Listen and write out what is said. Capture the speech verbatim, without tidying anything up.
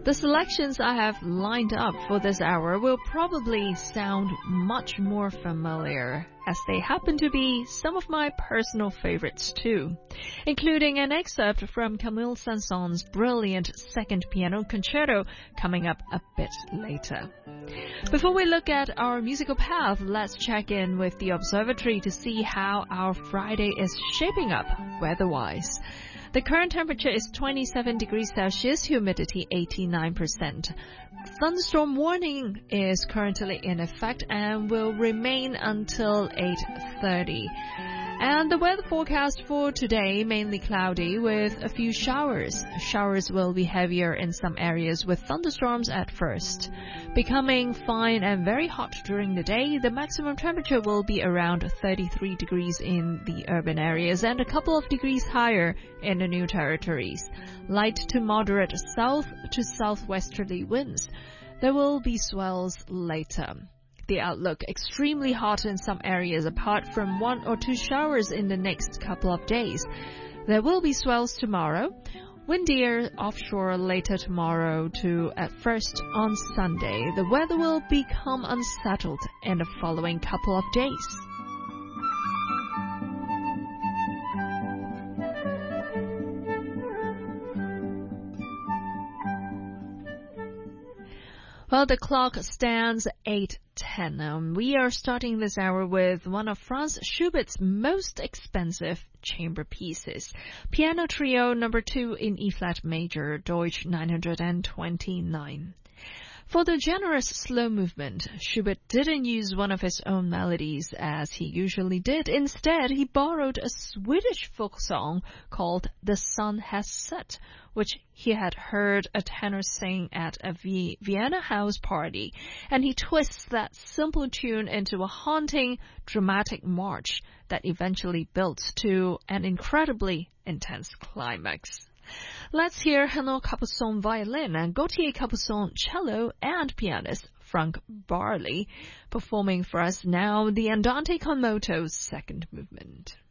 The selections I have lined up for this hour will probably sound much more familiar, as they happen to be some of my personal favorites too, including an excerpt from Camille Saint-Saëns' brilliant second piano concerto coming up a bit later. Before we look at our musical path, let's check in with the observatory to see how our Friday is shaping up weather-wise. The current temperature is twenty-seven degrees Celsius, humidity eighty-nine percent. Thunderstorm warning is currently in effect and will remain until eight thirty. And the weather forecast for today, mainly cloudy with a few showers. Showers will be heavier in some areas with thunderstorms at first. Becoming fine and very hot during the day, the maximum temperature will be around thirty-three degrees in the urban areas and a couple of degrees higher in the New Territories. Light to moderate south to southwesterly winds. There will be swells later. The outlook extremely hot in some areas apart from one or two showers in the next couple of days. There will be swells tomorrow. Windier offshore later tomorrow to at first on Sunday. The weather will become unsettled in the following couple of days. Well, the clock stands eight ten. Um, we are starting this hour with one of Franz Schubert's most expensive chamber pieces. Piano Trio number two in E-flat major, Deutsch nine twenty-nine. For the generous slow movement, Schubert didn't use one of his own melodies as he usually did. Instead, he borrowed a Swedish folk song called The Sun Has Set, which he had heard a tenor sing at a v- Vienna house party, and he twists that simple tune into a haunting, dramatic march that eventually builds to an incredibly intense climax. Let's hear Renaud Capuçon violin and Gauthier Capuçon cello and pianist Frank Barley performing for us now the Andante con moto second movement.